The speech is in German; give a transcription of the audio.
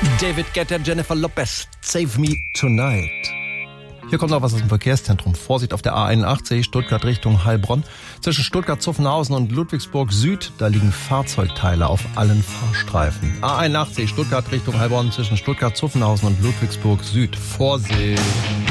David Guetta, Jennifer Lopez, Save Me Tonight. Hier kommt noch was aus dem Verkehrszentrum. Vorsicht auf der A81, Stuttgart Richtung Heilbronn. Zwischen Stuttgart-Zuffenhausen und Ludwigsburg Süd, da liegen Fahrzeugteile auf allen Fahrstreifen. A81, Stuttgart Richtung Heilbronn, zwischen Stuttgart-Zuffenhausen und Ludwigsburg Süd. Vorsicht!